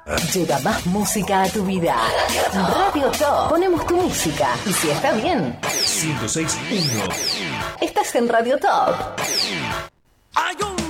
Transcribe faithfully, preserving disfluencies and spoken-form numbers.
Llega más música a tu vida. Radio Top. Ponemos tu música. Y si está bien, ciento seis punto uno. estás en Radio Top. Hay un